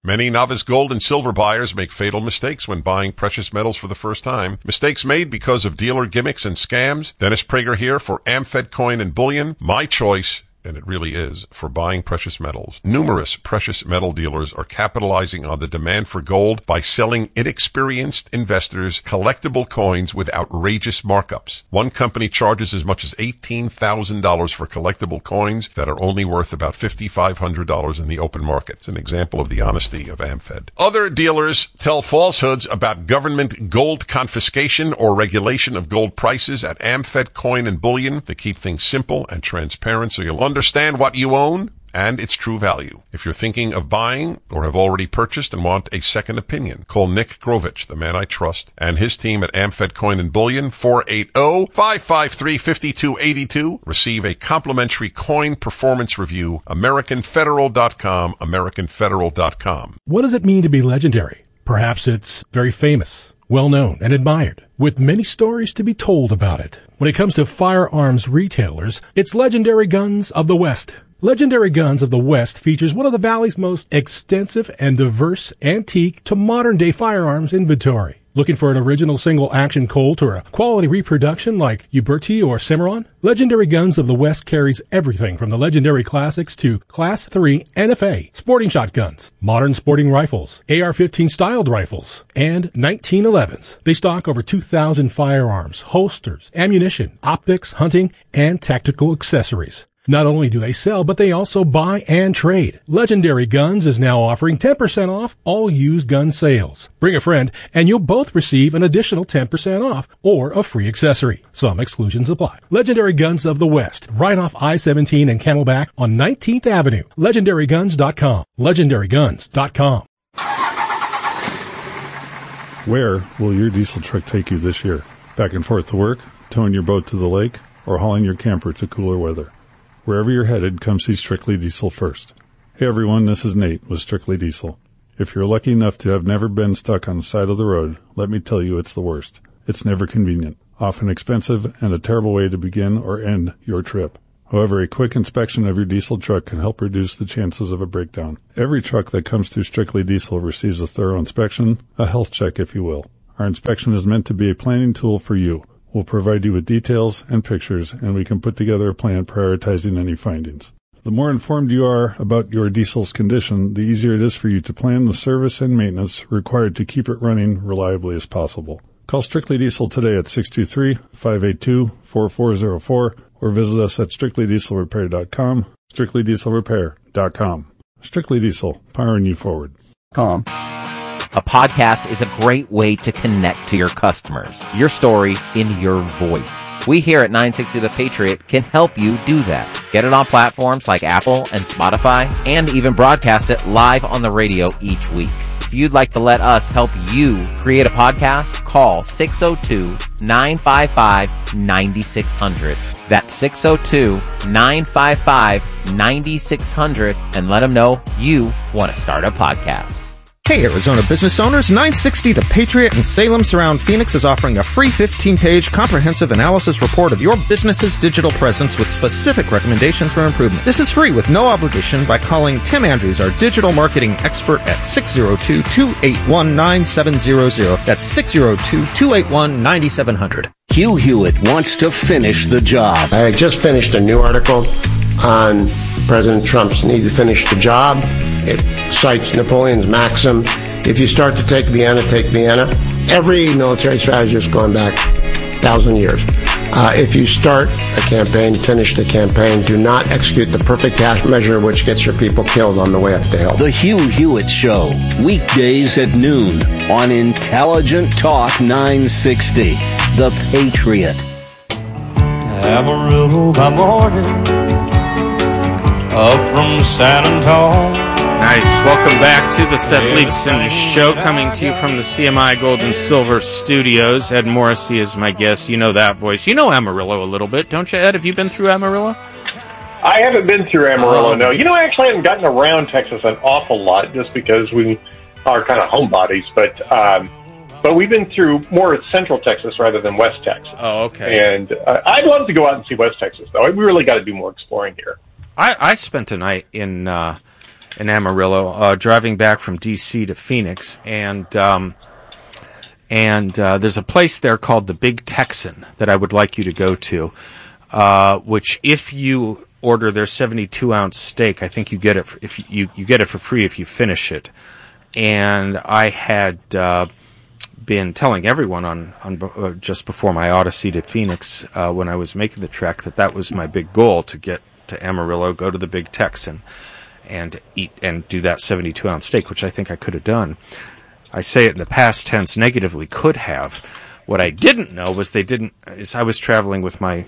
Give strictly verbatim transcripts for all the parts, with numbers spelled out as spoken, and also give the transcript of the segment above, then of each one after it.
Many novice gold and silver buyers make fatal mistakes when buying precious metals for the first time. Mistakes made because of dealer gimmicks and scams. Dennis Prager here for AmFed Coin and Bullion. My choice, and it really is, for buying precious metals. Numerous precious metal dealers are capitalizing on the demand for gold by selling inexperienced investors collectible coins with outrageous markups. One company charges as much as eighteen thousand dollars for collectible coins that are only worth about five thousand five hundred dollars in the open market. It's an example of the honesty of AmFed. Other dealers tell falsehoods about government gold confiscation or regulation of gold prices at AmFed Coin and Bullion to keep things simple and transparent so you'll understand what you own and its true value. If you're thinking of buying or have already purchased and want a second opinion, call Nick Grovich, the man I trust, and his team at AmFed Coin and Bullion, four eight zero, five five three, five two eight two. Receive a complimentary coin performance review. American Federal dot com, American Federal dot com. What does it mean to be legendary? Perhaps it's very famous, well-known, and admired, with many stories to be told about it. When it comes to firearms retailers, it's Legendary Guns of the West. Legendary Guns of the West features one of the Valley's most extensive and diverse antique to modern-day firearms inventory. Looking for an original single-action Colt or a quality reproduction like Uberti or Cimarron? Legendary Guns of the West carries everything from the legendary classics to Class three N F A, sporting shotguns, modern sporting rifles, A R fifteen styled rifles, and nineteen elevens. They stock over two thousand firearms, holsters, ammunition, optics, hunting, and tactical accessories. Not only do they sell, but they also buy and trade. Legendary Guns is now offering ten percent off all used gun sales. Bring a friend, and you'll both receive an additional ten percent off or a free accessory. Some exclusions apply. Legendary Guns of the West, right off I seventeen and Camelback on nineteenth Avenue. Legendary Guns dot com. Legendary Guns dot com. Where will your diesel truck take you this year? Back and forth to work, towing your boat to the lake, or hauling your camper to cooler weather? Wherever you're headed, come see Strictly Diesel first. Hey everyone, this is Nate with Strictly Diesel. If you're lucky enough to have never been stuck on the side of the road, let me tell you it's the worst. It's never convenient, often expensive, and a terrible way to begin or end your trip. However, a quick inspection of your diesel truck can help reduce the chances of a breakdown. Every truck that comes through Strictly Diesel receives a thorough inspection, a health check if you will. Our inspection is meant to be a planning tool for you. We'll provide you with details and pictures, and we can put together a plan prioritizing any findings. The more informed you are about your diesel's condition, the easier it is for you to plan the service and maintenance required to keep it running reliably as possible. Call Strictly Diesel today at six two three, five eight two, four four zero four or visit us at strictly diesel repair dot com, strictly diesel repair dot com. Strictly Diesel, powering you forward. Com. A podcast is a great way to connect to your customers. Your story in your voice. We here at nine sixty The Patriot can help you do that. Get it on platforms like Apple and Spotify, and even broadcast it live on the radio each week. If you'd like to let us help you create a podcast, call six oh two, nine five five, nine six zero zero. That's six oh two, nine five five, nine six zero zero, and let them know you want to start a podcast. Hey, Arizona business owners, nine sixty The Patriot in Salem Surround Phoenix is offering a free fifteen-page comprehensive analysis report of your business's digital presence with specific recommendations for improvement. This is free with no obligation by calling Tim Andrews, our digital marketing expert, at six oh two, two eight one, nine seven zero zero. That's six oh two, two eight one, nine seven zero zero. Hugh Hewitt wants to finish the job. I just finished a new article on President Trump's need to finish the job. It cites Napoleon's maxim, if you start to take Vienna, take Vienna. Every military strategist has gone back a thousand years. Uh, if you start a campaign, finish the campaign. Do not execute the perfect cash measure which gets your people killed on the way up the hill. The Hugh Hewitt Show, weekdays at noon on Intelligent Talk nine sixty. The Patriot. Amarillo by morning, up from San Antonio. Nice. Welcome back to the Seth Leibson Show, coming to you from the C M I Gold and Silver Studios. Ed Morrissey is my guest. You know that voice. You know Amarillo a little bit, don't you, Ed? Have you been through Amarillo? I haven't been through Amarillo, oh. no. You know, I actually haven't gotten around Texas an awful lot just because we are kind of homebodies, but um, but we've been through more central Texas rather than West Texas. Oh, okay. And uh, I'd love to go out and see West Texas, though. We really got to do more exploring here. I, I spent a night in... Uh, in Amarillo, uh, driving back from D C to Phoenix, and um, and uh, there's a place there called the Big Texan that I would like you to go to, uh, which if you order their seventy-two ounce steak, I think you get it for, if you you get it for free if you finish it. And I had uh, been telling everyone on on uh, just before my odyssey to Phoenix uh, when I was making the trek that that was my big goal, to get to Amarillo, go to the Big Texan, and eat and do that seventy-two ounce steak, which I think I could have done. I say it in the past tense, negatively could have. What I didn't know was they didn't. Is I was traveling with my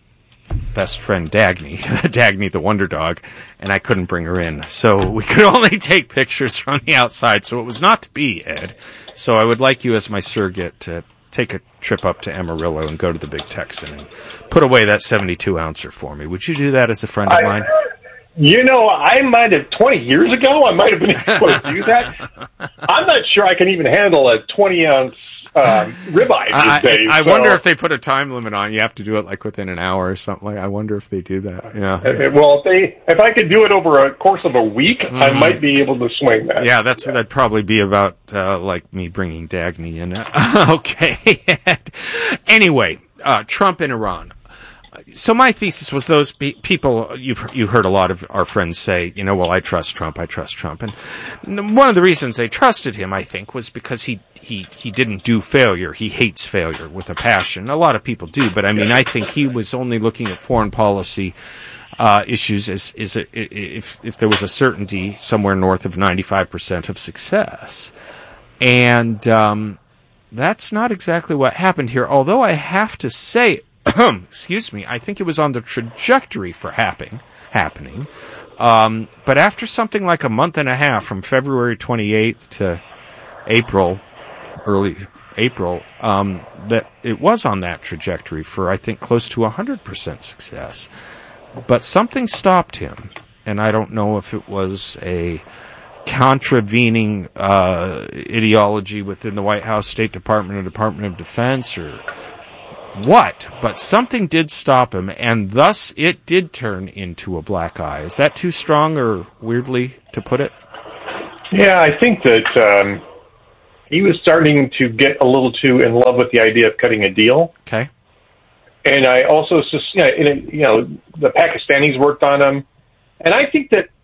best friend Dagny, Dagny the Wonder Dog, and I couldn't bring her in. So we could only take pictures from the outside, so it was not to be, Ed. So I would like you as my surrogate to take a trip up to Amarillo and go to the Big Texan and put away that seventy-two ouncer for me. Would you do that as a friend of I, mine? You know, I might have, twenty years ago, I might have been able to do that. I'm not sure I can even handle a twenty ounce um, ribeye these I, days. I, I so. wonder if they put a time limit on. You have to do it like within an hour or something. Like I wonder if they do that. Yeah. Uh, Well, if they, if I could do it over a course of a week, mm-hmm. I might be able to swing that. Yeah, that's yeah. that'd probably be about uh, like me bringing Dagny in. Okay. Anyway, uh, Trump and Iran. So my thesis was those be- people, you've you heard a lot of our friends say, you know, well, I trust Trump, I trust Trump. And one of the reasons they trusted him, I think, was because he, he, he didn't do failure. He hates failure with a passion. A lot of people do, but I mean, I think he was only looking at foreign policy uh, issues as, is a, if, if there was a certainty somewhere north of ninety-five percent of success. And um, that's not exactly what happened here, although I have to say, excuse me, I think it was on the trajectory for happen, happening. Um, but after something like a month and a half, from February twenty-eighth to April, early April, um, that it was on that trajectory for, I think, close to one hundred percent success. But something stopped him, and I don't know if it was a contravening uh, ideology within the White House, State Department, or Department of Defense, or what, but something did stop him, and thus it did turn into a black eye. Is that too strong or weirdly to put it? Yeah, I think that um, he was starting to get a little too in love with the idea of cutting a deal. Okay. And I also, you know, in, you know the Pakistanis worked on him, and I think that,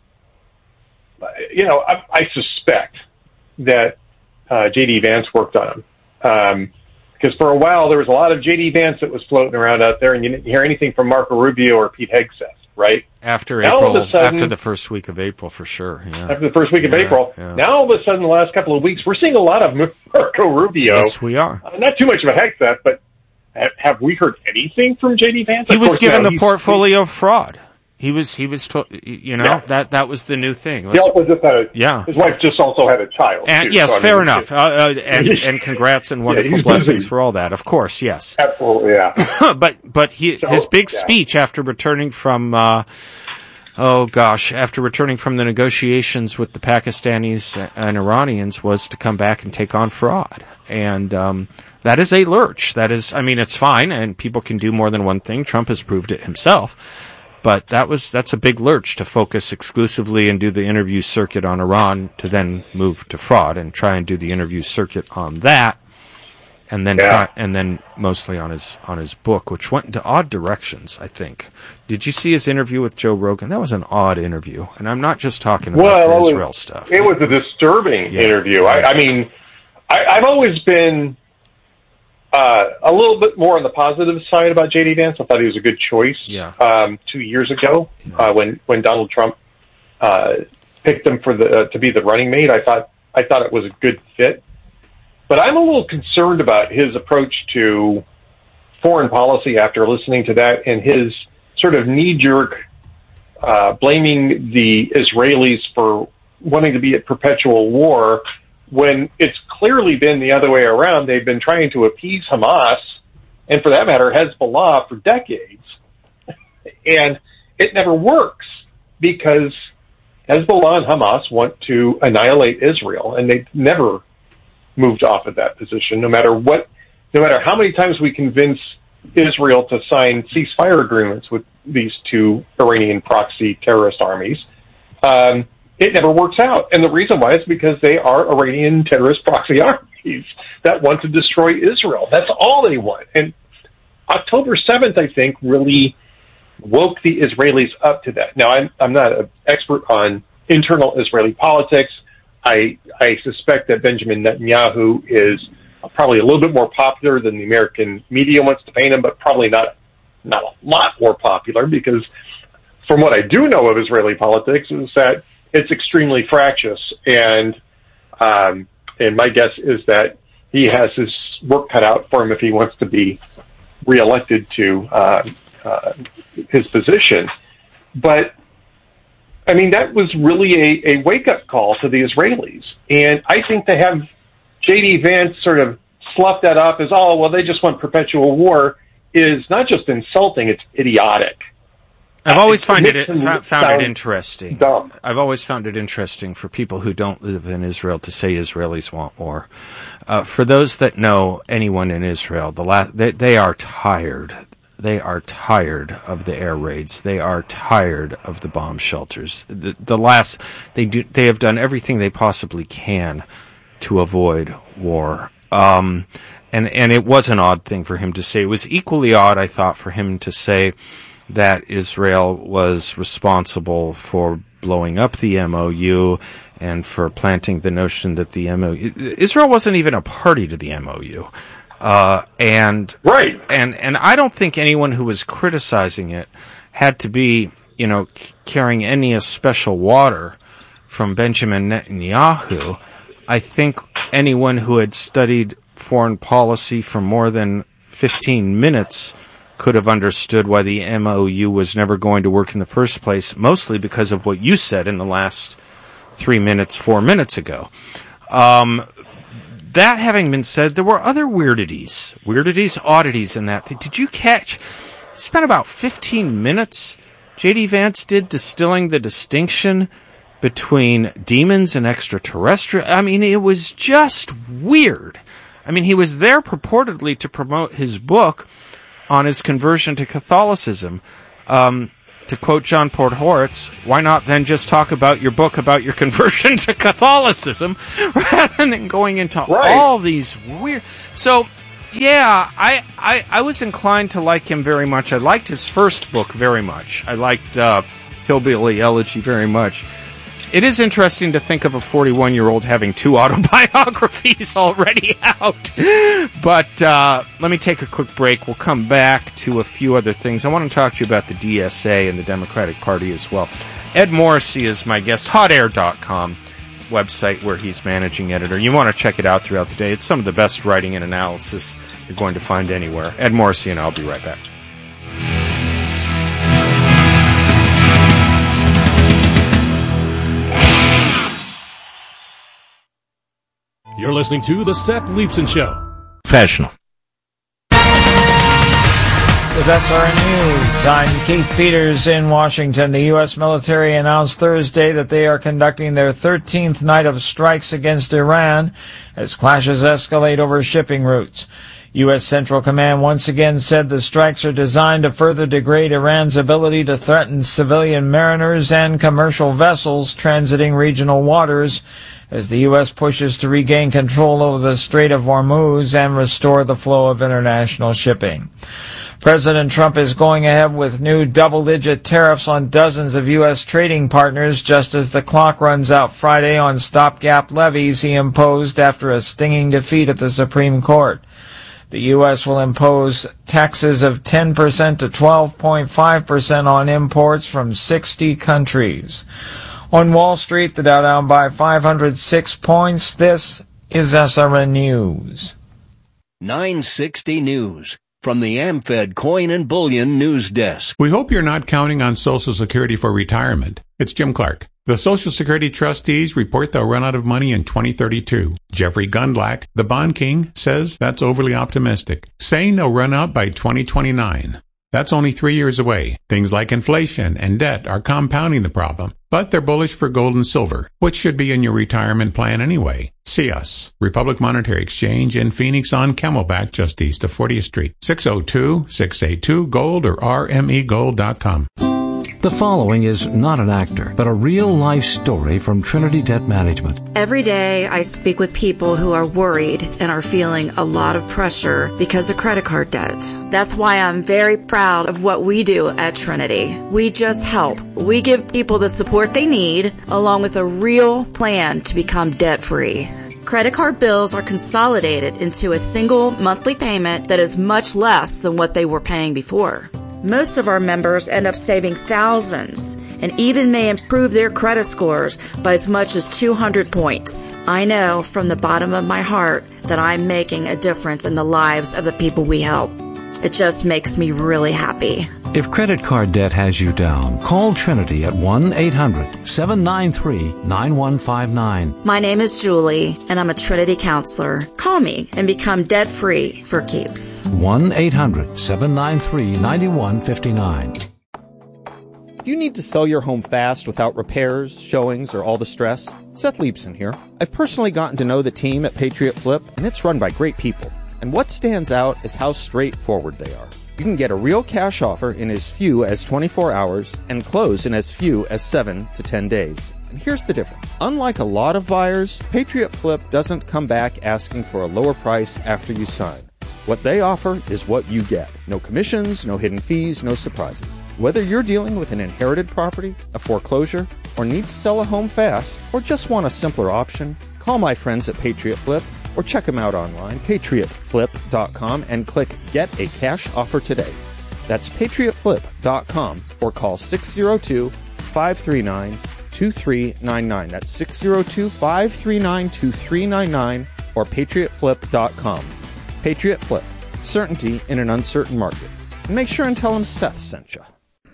you know, I, I suspect that uh, J D. Vance worked on him. Um, Because for a while there was a lot of J D. Vance that was floating around out there, and you didn't hear anything from Marco Rubio or Pete Hegseth, right? After now, April, sudden, after the first week of April, for sure. Yeah. After the first week of yeah, April, yeah. now all of a sudden, the last couple of weeks, we're seeing a lot of Marco Rubio. Yes, we are. Uh, not too much of a Hegseth, but have, have we heard anything from J D. Vance? He of was course, given now, the portfolio of fraud. He was, he was, to, you know, yeah. that that was the new thing. Let's, he also just had a, yeah. His wife just also had a child. And, too, yes, so, fair I mean, enough. Uh, uh, and, and congrats and wonderful yeah, blessings busy. for all that. Of course, yes. Absolutely, yeah. but but he, so, his big yeah. speech after returning from, uh, oh gosh, after returning from the negotiations with the Pakistanis and Iranians was to come back and take on fraud. And um, that is a lurch. That is, I mean, it's fine, and people can do more than one thing. Trump has proved it himself. But that was that's a big lurch to focus exclusively and do the interview circuit on Iran, to then move to fraud and try and do the interview circuit on that, and then yeah. try, and then mostly on his on his book, which went into odd directions, I think. Did you see his interview with Joe Rogan? That was an odd interview, and I'm not just talking about well, the Israel was, stuff. It was a disturbing yeah. interview. I, I mean, I, I've always been Uh, a little bit more on the positive side about J D. Vance. I thought he was a good choice yeah. um, two years ago uh, when when Donald Trump uh, picked him for the uh, to be the running mate. I thought I thought it was a good fit, but I'm a little concerned about his approach to foreign policy after listening to that, and his sort of knee jerk uh, blaming the Israelis for wanting to be at perpetual war, when it's clearly been the other way around. They've been trying to appease Hamas, and for that matter, Hezbollah, for decades. And it never works, because Hezbollah and Hamas want to annihilate Israel, and they've never moved off of that position, no matter what, no matter how many times we convince Israel to sign ceasefire agreements with these two Iranian proxy terrorist armies. Um, it never works out. And the reason why is because they are Iranian terrorist proxy armies that want to destroy Israel. That's all they want. And October seventh, I think, really woke the Israelis up to that. Now, I'm, I'm not an expert on internal Israeli politics. I, I suspect that Benjamin Netanyahu is probably a little bit more popular than the American media wants to paint him, but probably not, not a lot more popular, because from what I do know of Israeli politics is that it's extremely fractious, and um, and my guess is that he has his work cut out for him if he wants to be reelected to uh, uh, his position. But, I mean, that was really a, a wake-up call to the Israelis, and I think to have J D. Vance sort of slough that up as, oh, well, they just want perpetual war, is not just insulting, it's idiotic. I've always find it, it found it interesting. Dumb. I've always found it interesting for people who don't live in Israel to say Israelis want war. Uh, for those that know anyone in Israel, the la- they, they are tired. They are tired of the air raids. They are tired of the bomb shelters. The, the last they do, they have done everything they possibly can to avoid war. Um, and and it was an odd thing for him to say. It was equally odd, I thought, for him to say that Israel was responsible for blowing up the M O U and for planting the notion that the M O U... Israel wasn't even a party to the M O U. Uh, and, right. and, and I don't think anyone who was criticizing it had to be, you know, c- carrying any special water from Benjamin Netanyahu. I think anyone who had studied foreign policy for more than fifteen minutes could have understood why the M O U was never going to work in the first place, mostly because of what you said in the last three minutes, four minutes ago. Um, that having been said, there were other weirdities, weirdities, oddities in that. Did you catch? Spent about fifteen minutes, J D. Vance did, distilling the distinction between demons and extraterrestrial. I mean, it was just weird. I mean, he was there purportedly to promote his book on his conversion to Catholicism. Um, to quote John Podhoretz, why not then just talk about your book about your conversion to Catholicism rather than going into right. all these weird... So, yeah, I, I I was inclined to like him very much. I liked his first book very much. I liked uh, Hillbilly Elegy very much. It is interesting to think of a forty-one-year-old having two autobiographies already out. But uh, let me take a quick break. We'll come back to a few other things. I want to talk to you about the D S A and the Democratic Party as well. Ed Morrissey is my guest, hot air dot com website where he's managing editor. You want to check it out throughout the day. It's some of the best writing and analysis you're going to find anywhere. Ed Morrissey, and I'll be right back. You're listening to The Seth Leibsohn Show. Professional. With S R N News, I'm Keith Peters in Washington. The U S military announced Thursday that they are conducting their thirteenth night of strikes against Iran as clashes escalate over shipping routes. U S Central Command once again said the strikes are designed to further degrade Iran's ability to threaten civilian mariners and commercial vessels transiting regional waters as the U S pushes to regain control over the Strait of Hormuz and restore the flow of international shipping. President Trump is going ahead with new double-digit tariffs on dozens of U S trading partners just as the clock runs out Friday on stopgap levies he imposed after a stinging defeat at the Supreme Court. The U S will impose taxes of ten percent to twelve point five percent on imports from sixty countries. On Wall Street, the Dow down by five hundred six points. This is S R N News. nine sixty News from the AmFed Coin and Bullion News Desk. We hope you're not counting on Social Security for retirement. It's Jim Clark. The Social Security trustees report they'll run out of money in twenty thirty-two. Jeffrey Gundlach, the bond king, says that's overly optimistic, saying they'll run out by twenty twenty-nine. That's only three years away. Things like inflation and debt are compounding the problem, but they're bullish for gold and silver, which should be in your retirement plan anyway. See us, Republic Monetary Exchange in Phoenix on Camelback, just east of fortieth Street. six oh two, six eight two, gold or r m e gold dot com. The following is not an actor, but a real-life story from Trinity Debt Management. Every day I speak with people who are worried and are feeling a lot of pressure because of credit card debt. That's why I'm very proud of what we do at Trinity. We just help. We give people the support they need, along with a real plan to become debt-free. Credit card bills are consolidated into a single monthly payment that is much less than what they were paying before. Most of our members end up saving thousands and even may improve their credit scores by as much as two hundred points. I know from the bottom of my heart that I'm making a difference in the lives of the people we help. It just makes me really happy. If credit card debt has you down, call Trinity at one eight hundred seven nine three nine one five nine. My name is Julie, and I'm a Trinity counselor. Call me and become debt-free for keeps. one eight hundred seven nine three nine one five nine. Do you need to sell your home fast without repairs, showings, or all the stress? Seth Leibson here. I've personally gotten to know the team at Patriot Flip, and it's run by great people. And what stands out is how straightforward they are. You can get a real cash offer in as few as twenty-four hours and close in as few as seven to ten days. And here's the difference. Unlike a lot of buyers, Patriot Flip doesn't come back asking for a lower price after you sign. What they offer is what you get. No commissions, no hidden fees, no surprises. Whether you're dealing with an inherited property, a foreclosure, or need to sell a home fast, or just want a simpler option, call my friends at Patriot Flip or check them out online, patriot flip dot com, and click Get a Cash Offer today. That's patriot flip dot com or call six zero two, five three nine, two three nine nine. That's six zero two, five three nine, two three nine nine or patriot flip dot com. Patriot Flip. Certainty in an uncertain market. And make sure and tell them Seth sent you.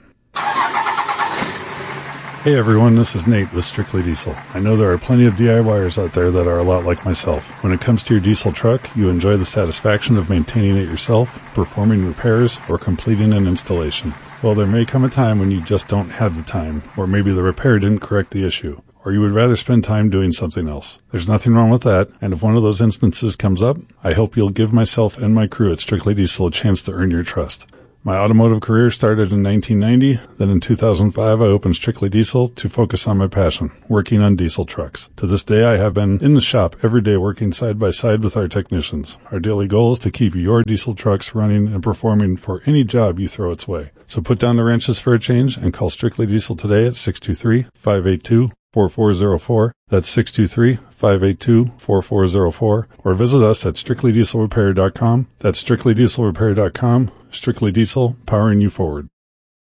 Hey everyone, this is Nate with Strictly Diesel. I know there are plenty of DIYers out there that are a lot like myself. When it comes to your diesel truck, you enjoy the satisfaction of maintaining it yourself, performing repairs, or completing an installation. Well, there may come a time when you just don't have the time, or maybe the repair didn't correct the issue, or you would rather spend time doing something else. There's nothing wrong with that, and if one of those instances comes up, I hope you'll give myself and my crew at Strictly Diesel a chance to earn your trust. My automotive career started in nineteen ninety. Then in two thousand five, I opened Strictly Diesel to focus on my passion, working on diesel trucks. To this day, I have been in the shop every day working side by side with our technicians. Our daily goal is to keep your diesel trucks running and performing for any job you throw its way. So put down the wrenches for a change and call Strictly Diesel today at six two three, five eight two, four four zero four. That's six two three, five eight two, four four zero four. Or visit us at strictly diesel repair dot com. That's strictly diesel repair dot com. Strictly Diesel, powering you forward.